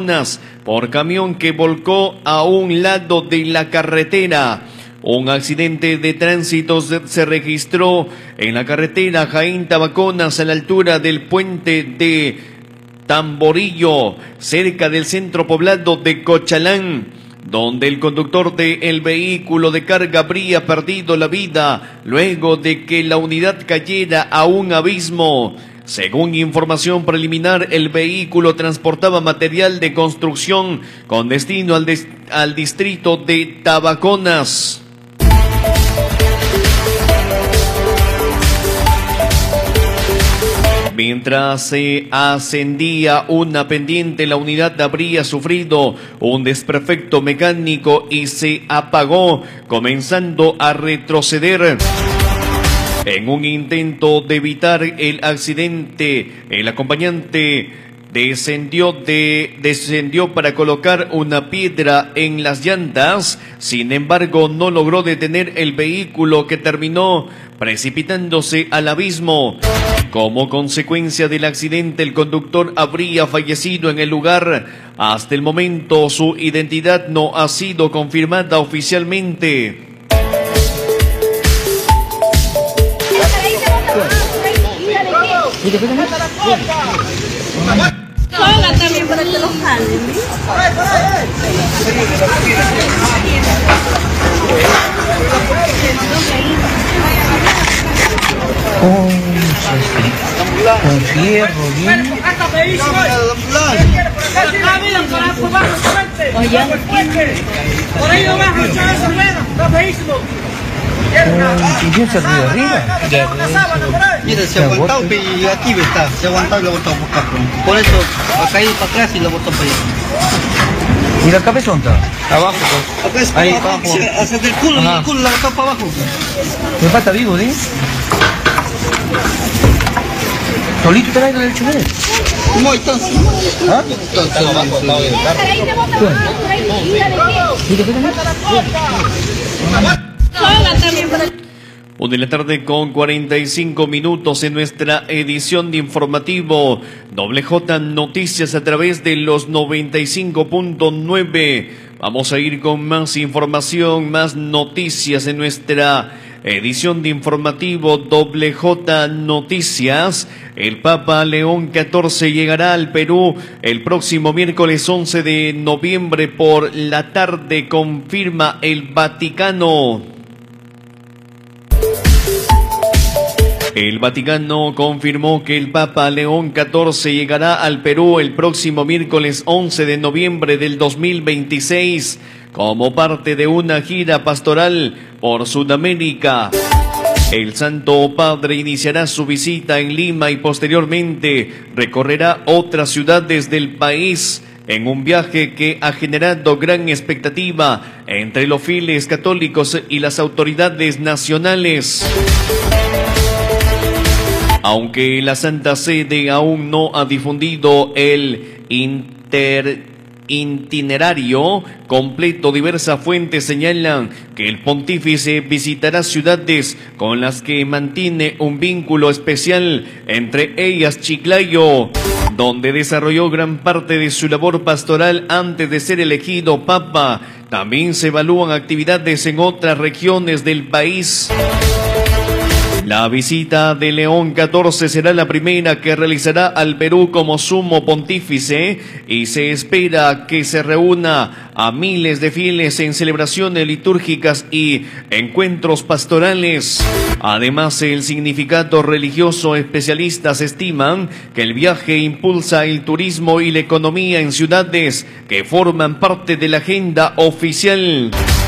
por camión que volcó a un lado de la carretera. Un accidente de tránsito se registró en la carretera Jaén-Tabaconas a la altura del puente de Tamborillo, cerca del centro poblado de Cochalán, donde el conductor del vehículo de carga habría perdido la vida luego de que la unidad cayera a un abismo. Según información preliminar, el vehículo transportaba material de construcción con destino al distrito de Tabaconas. Mientras se ascendía una pendiente, la unidad habría sufrido un desperfecto mecánico y se apagó, comenzando a retroceder. En un intento de evitar el accidente, el acompañante descendió para colocar una piedra en las llantas. Sin embargo, no logró detener el vehículo, que terminó precipitándose al abismo. Como consecuencia del accidente, el conductor habría fallecido en el lugar. Hasta el momento, su identidad no ha sido confirmada oficialmente. Sola también para que los jalen. Con fierro, bien. Por ahí nomás, ¿y quién se ríe arriba? Mira, se ha aguantado y aquí está, se ha aguantado y lo ha botado por acá. Por eso ha caído para atrás y lo botó para allá. ¿Y la cabeza dónde está? Abajo, pues. Ahí, abajo. Hacia el culo la botó para abajo. ¿Me falta vivo, sí? ¿Solito te la en el chofer? No, entonces. ¿Ah? Entonces, abajo, al lado del carro. Una de la tarde con 45 minutos en nuestra edición de informativo Doble J Noticias a través de los 95.9. Vamos a ir con más información, más noticias en nuestra edición de informativo Doble J Noticias. El Papa León XIV llegará al Perú el próximo miércoles 11 de noviembre por la tarde, confirma el Vaticano. El Vaticano confirmó que el Papa León XIV llegará al Perú el próximo miércoles 11 de noviembre del 2026 como parte de una gira pastoral por Sudamérica. El Santo Padre iniciará su visita en Lima y posteriormente recorrerá otras ciudades del país en un viaje que ha generado gran expectativa entre los fieles católicos y las autoridades nacionales. Aunque la Santa Sede aún no ha difundido el itinerario completo, diversas fuentes señalan que el pontífice visitará ciudades con las que mantiene un vínculo especial, entre ellas Chiclayo, donde desarrolló gran parte de su labor pastoral antes de ser elegido papa. También se evalúan actividades en otras regiones del país. La visita de León XIV será la primera que realizará al Perú como sumo pontífice y se espera que se reúna a miles de fieles en celebraciones litúrgicas y encuentros pastorales. Además, el significado religioso, especialistas estiman que el viaje impulsa el turismo y la economía en ciudades que forman parte de la agenda oficial.